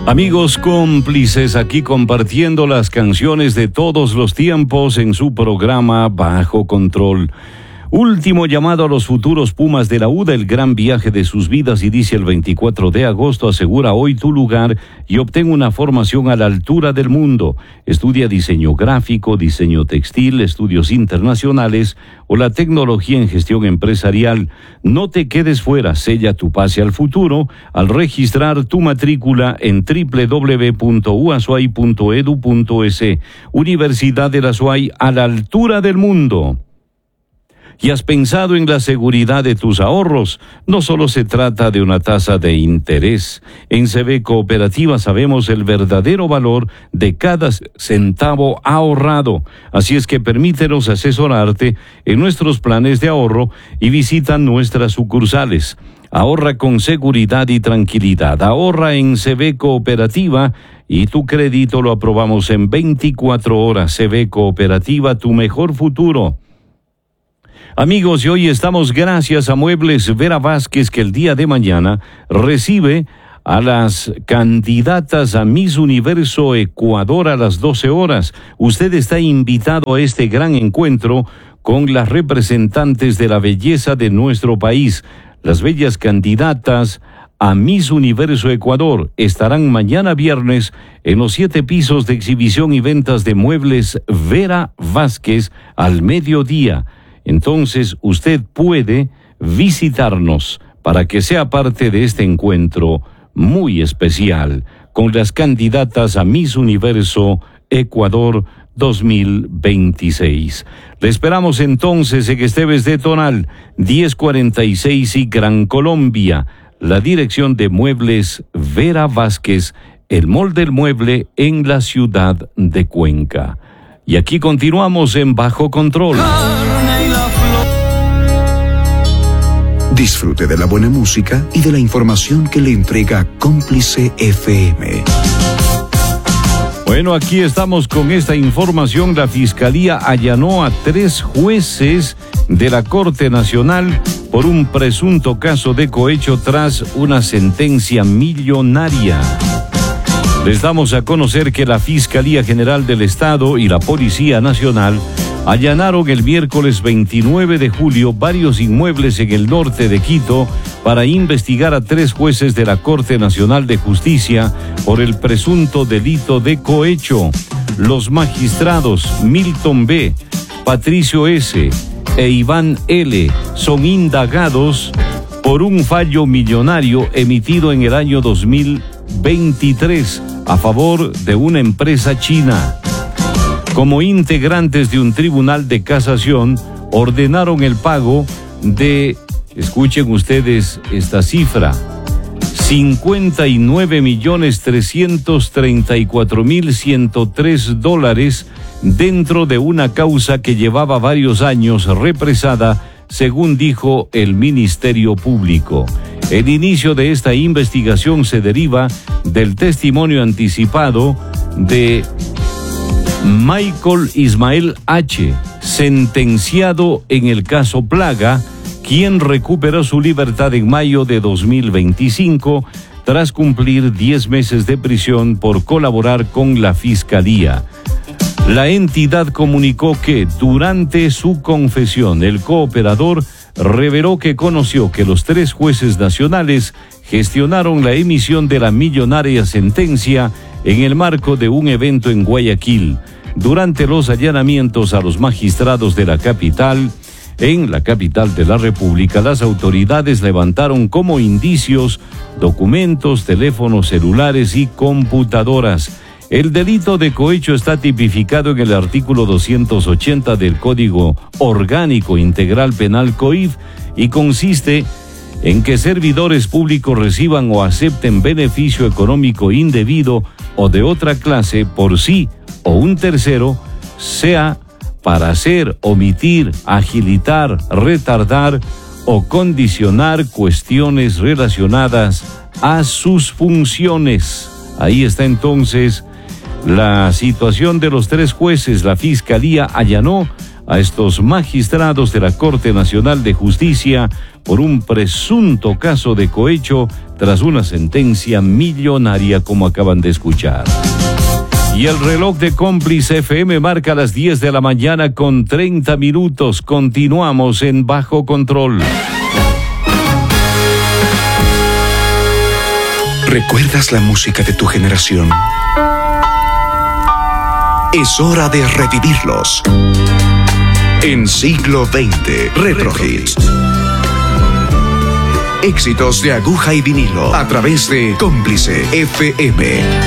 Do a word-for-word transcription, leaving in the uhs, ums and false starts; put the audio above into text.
Amigos cómplices, aquí compartiendo las canciones de todos los tiempos en su programa Bajo Control. Último llamado a los futuros Pumas de la U D A, el gran viaje de sus vidas, inicia el veinticuatro de agosto. Asegura hoy tu lugar y obtén una formación a la altura del mundo. Estudia diseño gráfico, diseño textil, estudios internacionales o la tecnología en gestión empresarial. No te quedes fuera, sella tu pase al futuro al registrar tu matrícula en doble u doble u doble u punto u a s u a y punto e d u punto e s. Universidad de la Azuay, a la altura del mundo. ¿Y has pensado en la seguridad de tus ahorros? No solo se trata de una tasa de interés. En C B Cooperativa sabemos el verdadero valor de cada centavo ahorrado. Así es que permítenos asesorarte en nuestros planes de ahorro y visita nuestras sucursales. Ahorra con seguridad y tranquilidad. Ahorra en C B Cooperativa y tu crédito lo aprobamos en veinticuatro horas. C B Cooperativa, tu mejor futuro. Amigos, y hoy estamos gracias a Muebles Vera Vázquez, que el día de mañana recibe a las candidatas a Miss Universo Ecuador a las doce horas. Usted está invitado a este gran encuentro con las representantes de la belleza de nuestro país. Las bellas candidatas a Miss Universo Ecuador estarán mañana viernes en los siete pisos de exhibición y ventas de Muebles Vera Vázquez al mediodía. Entonces usted puede visitarnos para que sea parte de este encuentro muy especial con las candidatas a Miss Universo Ecuador dos mil veintiséis. Le esperamos entonces en Esteves de Tonal, diez cuarenta y seis y Gran Colombia. La dirección de Muebles Vera Vázquez, el Mall del Mueble en la ciudad de Cuenca. Y aquí continuamos en Bajo Control. Disfrute de la buena música y de la información que le entrega Cómplice F M. Bueno, aquí estamos con esta información. La Fiscalía allanó a tres jueces de la Corte Nacional por un presunto caso de cohecho tras una sentencia millonaria. Les damos a conocer que la Fiscalía General del Estado y la Policía Nacional allanaron el miércoles veintinueve de julio varios inmuebles en el norte de Quito para investigar a tres jueces de la Corte Nacional de Justicia por el presunto delito de cohecho. Los magistrados Milton B., Patricio S. e Iván L. son indagados por un fallo millonario emitido en el año dos mil veintitrés a favor de una empresa china. Como integrantes de un tribunal de casación, ordenaron el pago de, escuchen ustedes esta cifra, cincuenta y nueve millones trescientos treinta y cuatro mil ciento tres dólares dentro de una causa que llevaba varios años represada, según dijo el Ministerio Público. El inicio de esta investigación se deriva del testimonio anticipado de Michael Ismael H., sentenciado en el caso Plaga, quien recuperó su libertad en mayo de dos mil veinticinco tras cumplir diez meses de prisión por colaborar con la Fiscalía. La entidad comunicó que durante su confesión el cooperador reveló que conoció que los tres jueces nacionales gestionaron la emisión de la millonaria sentencia en el marco de un evento en Guayaquil. Durante los allanamientos a los magistrados de la capital, en la capital de la República, las autoridades levantaron como indicios documentos, teléfonos celulares y computadoras. El delito de cohecho está tipificado en el artículo doscientos ochenta del Código Orgánico Integral Penal COIF y consiste en que servidores públicos reciban o acepten beneficio económico indebido o de otra clase por sí o un tercero, sea para hacer, omitir, agilitar, retardar o condicionar cuestiones relacionadas a sus funciones. Ahí está entonces la situación de los tres jueces. La Fiscalía allanó a estos magistrados de la Corte Nacional de Justicia por un presunto caso de cohecho tras una sentencia millonaria como acaban de escuchar. Y el reloj de Cómplice F M marca las diez de la mañana con treinta minutos. Continuamos en Bajo Control. ¿Recuerdas la música de tu generación? Es hora de revivirlos. En Siglo veinte, Retro Hits. Éxitos de aguja y vinilo a través de Cómplice F M.